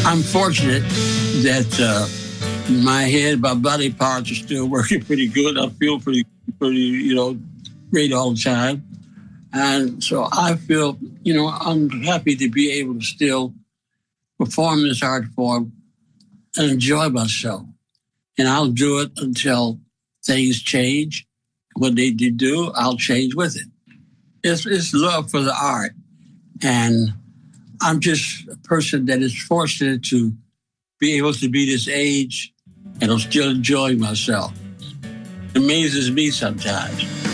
I'm fortunate that my head, my body parts are still working pretty good. I feel pretty, great all the time. And so I feel, I'm happy to be able to still perform this art form and enjoy myself. And I'll do it until things change. When they do, I'll change with it. It's love for the art. And I'm just a person that is fortunate to be able to be this age and I'm still enjoying myself. It amazes me sometimes.